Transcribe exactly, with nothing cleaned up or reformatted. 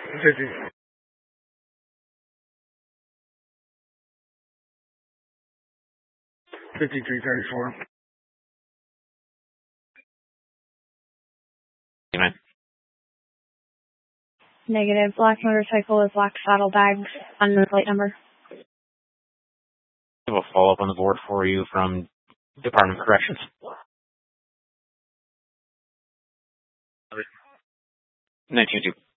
fifty. fifty-three thirty-four. Amen. Negative. Black motorcycle with black saddlebags. Unknown plate number. I have a follow-up on the board for you from Department of Corrections. nineteen two.